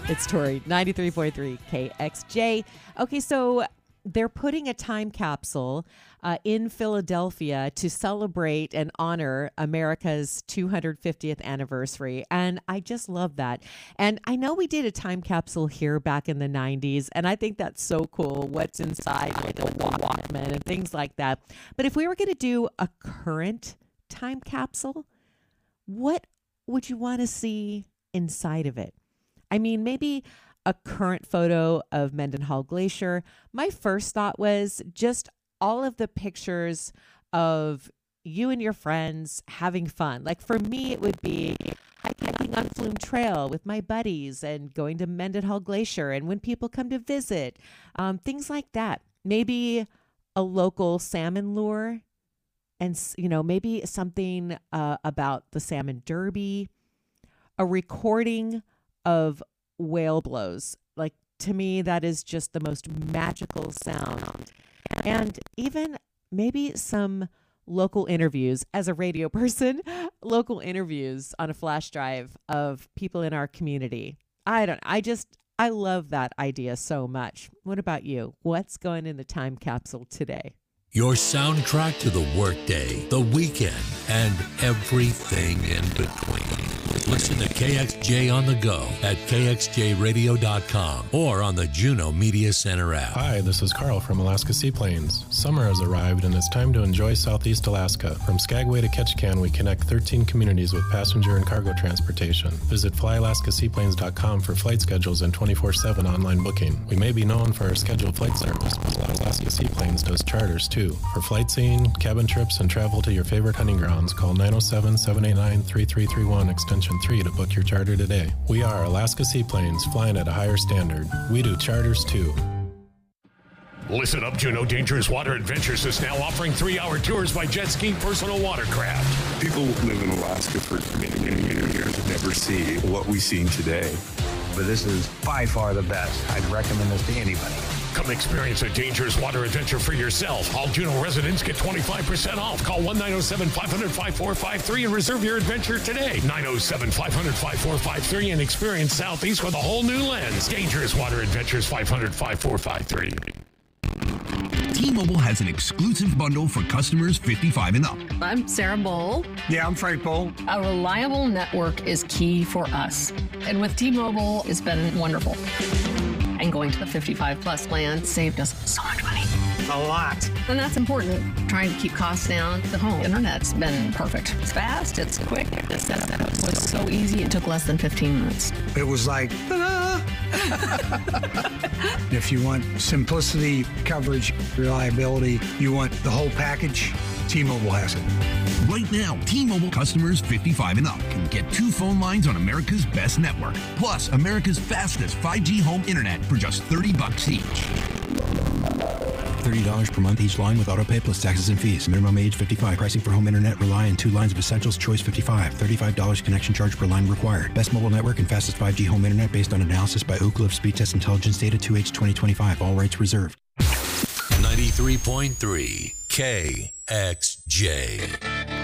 It's Tori, 93.3 KXJ. Okay, so they're putting a time capsule in Philadelphia to celebrate and honor America's 250th anniversary. And I just love that. And I know we did a time capsule here back in the 90s, and I think that's so cool. What's inside, like a Walkman and things like that. But if we were going to do a current time capsule, what would you want to see inside of it? I mean, maybe a current photo of Mendenhall Glacier. My first thought was just all of the pictures of you and your friends having fun. Like for me, it would be hiking on Flume Trail with my buddies and going to Mendenhall Glacier and when people come to visit, things like that. Maybe a local salmon lure and, you know, maybe something about the Salmon Derby, a recording of whale blows. Like to me, that is just the most magical sound. And even maybe some local interviews as a radio person, local interviews on a flash drive of people in our community. I love that idea so much. What about you? What's going in the time capsule today? Your soundtrack to the workday, the weekend, and everything in between. Listen to KXJ on the go at kxjradio.com or on the Juno Media Center app. Hi, this is Carl from Alaska Seaplanes. Summer has arrived and it's time to enjoy Southeast Alaska. From Skagway to Ketchikan, we connect 13 communities with passenger and cargo transportation. Visit flyalaskaseaplanes.com for flight schedules and 24/7 online booking. We may be known for our scheduled flight service, but Alaska Seaplanes does charters too. For flight seeing, cabin trips, and travel to your favorite hunting grounds, call 907-789-3331 extension 3 to book your charter today. We are Alaska Seaplanes, flying at a higher standard. We do charters too. Listen up, Juneau Dangerous Water Adventures is now offering 3-hour tours by jet ski personal watercraft. People who live in Alaska for many, many, many years never see what we've seen today. But this is by far the best. I'd recommend this to anybody. Come experience a dangerous water adventure for yourself. All Juneau residents get 25% off. Call 1-907-500-5453 and reserve your adventure today. 907-500-5453 and experience Southeast with a whole new lens. Dangerous Water Adventures, 500-5453. T-Mobile has an exclusive bundle for customers 55 and up. I'm Sarah Bowl. Yeah, I'm Frank Bowl. A reliable network is key for us. And with T-Mobile, it's been wonderful. And going to the 55 plus plan saved us so much money. A lot. And that's important. Trying to keep costs down. The home internet's been perfect. It's fast, it's quick. The setup was so easy, it took less than 15 minutes. It was like, If you want simplicity, coverage, reliability, you want the whole package, T-Mobile has it. Right now, T-Mobile customers 55 and up can get 2 phone lines on America's best network, plus America's fastest 5G home internet for just $30 each. $30 per month each line with autopay plus taxes and fees. Minimum age 55. Pricing for home internet rely on 2 lines of essentials. Choice 55. $35 connection charge per line required. Best mobile network and fastest 5G home internet based on analysis by Ookla of Speed Test Intelligence data 2H 2025. All rights reserved. 93.3 KXJ.